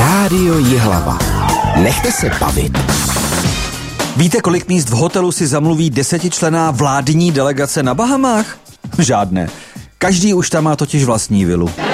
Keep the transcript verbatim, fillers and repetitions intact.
Rádio Jihlava. Nechte se bavit. Víte, kolik míst v hotelu si zamluví desetičlenná vládní delegace na Bahamách? Žádné. Každý už tam má totiž vlastní vilu.